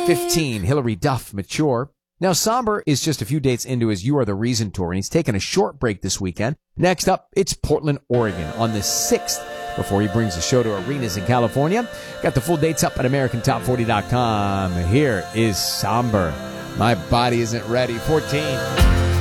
15, Hillary Duff, Mature. Now, Somber is just a few dates into his You Are the Reason tour, and he's taking a short break this weekend. Next up, it's Portland, Oregon on the 6th before he brings the show to arenas in California. Got the full dates up at AmericanTop40.com. Here is Somber. My Body Isn't Ready, 14.